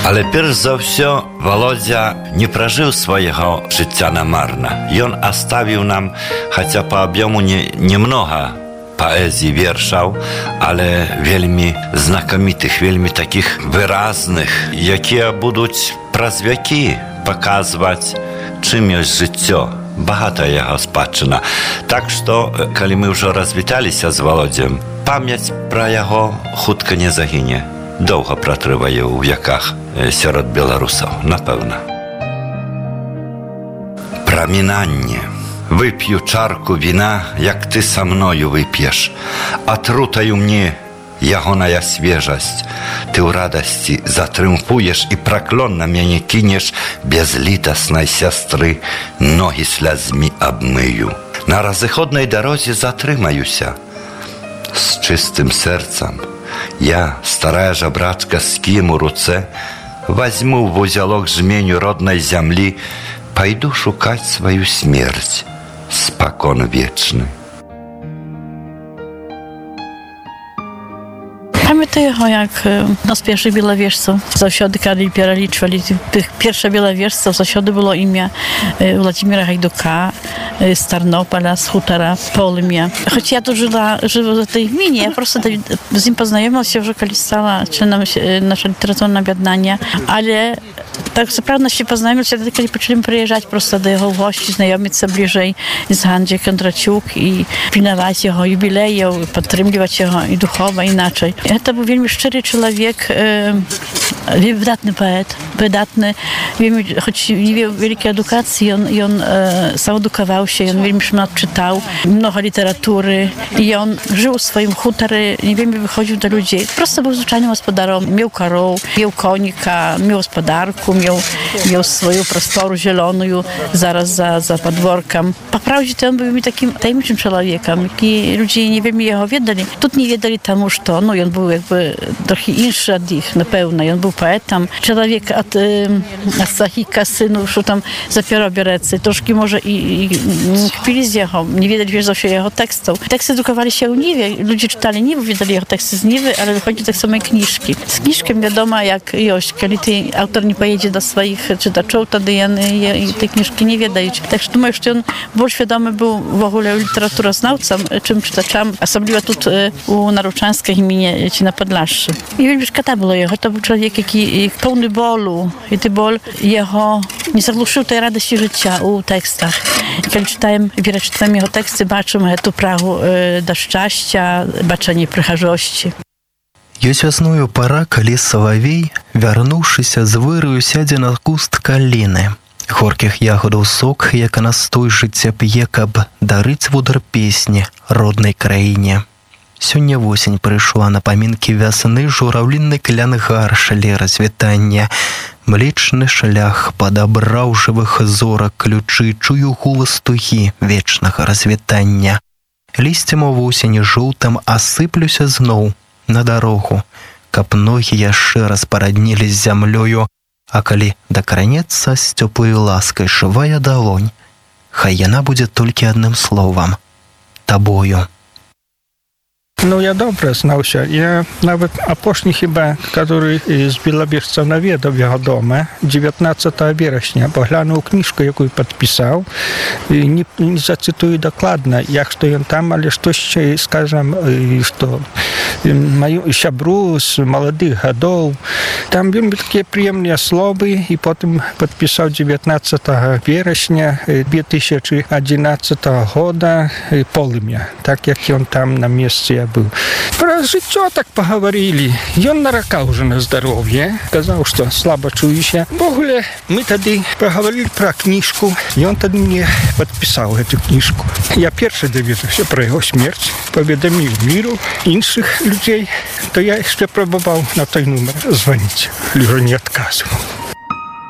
Ale перш за ўсё Володя не пражыў свайго жыцця намарна. Ён аставіў нам, хаця па аб'ёму немнога паэзіі вершаў, але вельмі знакамітых, вельмі такіх выразных, якія будуць праз вякі паказваць, чым ёсць жыццё. Багатая яго спадчына. Так што, калі мы ўжо развіталіся з Володзем, памяць пра яго хутка не загіне. Доўга пратрывае ў вяках сярод беларусаў, напэўна. Прамінанне. Вып'ю чарку віна, як ты са мною вып'еш. Атрутаю мне ягоная свежасць. Ты ў радасці затрымфуеш і праклон на мяне кінеш, безлітаснай сястры ногі слязьмі абмыю. На разыходнай дарозе затрымаюся. З чыстым сэрцам я, старая жабрачка з кіем у руцэ, возьму в узялок жменю роднай зямлі, пайду шукаць сваю смерць, спакон вечны. Pamiętam go, jak nas pierwszych bielowieżców zasiady, kiedy pereliczwali tych pierwszych bielowieżców, zasiady było imię Władimira Hajduka z Tarnopola, z Hutora, Polmia. Choć ja tu żyła w tej gminie, ja po prostu z nim poznajomila się, że kiedy stała członem nasza literaturna objednania, ale tak naprawdę się poznajomili się, kiedy zaczęli przyjeżdżać prosto do jego gości, znajomić się bliżej z Handzie Kondraciuk i pilnować jego jubileju, podtrzymywać jego i duchowo, inaczej. To był wielmi szczery człowiek, wydatny poet, wydatny, choć nie miał wielkiej edukacji, on sam edukował się, on wielmi szmat czytał, mnogo literatury i on żył w swoim hutorze, nie wiem, wychodził do ludzi. Prosto był zwyczajnym gospodarzem, miał korów, miał konika, miał gospodarku, miał swoją prostoru zieloną zaraz za podworkiem. Po prawdzie to on był mi takim tajemniczym człowiekiem, i ludzie nie wiemy jego wiedali. Tu nie wiedali temu, że on był jakby trochę inszy od nich, na pewno. On był poetą. Człowiek od Sahika, synów, że tam zapiera bierecy. Troszkę może i kpili z jego, nie wiedzieli, wiedzą się jego tekstów. Teksty drukowali się u Niwy. Ludzie czytali Niwy, wiedzieli jego teksty z Niwy, ale wychodzi tak samo kniżki. Z kniżkiem wiadomo, jak jość, kiedy autor nie pojedzie do swoich czytaczów, to te kniżki nie wiedzieli. Tak że думаю, że on był świadomy był w ogóle literaturoznawcą, czym czytaczam, особливо тут у Нарочанській imię ci na Podlaszczy. I wiem, że szkoda było jego. To był człowiek, jaki pełny bólu. I ten ból jego nie zagłuszył tej radości życia u tekstach. I kiedy czytałem jego teksty, baczymy tu prawo do szczęścia, baczenie przychazłości. Ёсць вясною пара, калі салавей, вярнуўшыся з выраю, сядзе на куст каліны. Горкіх ягодаў сок, як настой жыцця п'е, каб дарыць вудар песні роднай краіне. Сёння восень прыйшла на памінкі вясны, жураўлінны клян гаршалі развітання. Млечны шлях падабраў жывых зорак ключы, чую голас тугі вечнага развітання. Лісцем у восені жоўтым асыплюся зноў на дарогу, каб ногі яшчэ раз параднілі з зямлёю, а калі дакранецца з цёплай ласкай шывая далонь, хай яна будзе толькі адным словам – табою. No ja dobrze znał się. Ja nawet apóźni chyba, który z Bielowieżców nawiedał w jego domę 19 września, poglądał kniżkę, jaką podpisał. Nie zacytuję dokładnie, jak to on tam, ale coś, скажем, что мою siabru z młodych lat. Tam były takie przyjemne słowy i potem podpisał 19 września 2011 roku Polmia, tak jak on tam na miejscu był. Про життя так поговорили. Он наракал уже на здоровье. Сказал, что слабо чую себя. В ogóle мы тогда поговорили про книжку. И он тогда мне подписал эту книжку. Я первый доведался про его смерть. Поведомил миру інших людей. То я еще пробовал на той номер звонить. Уже не отказывал.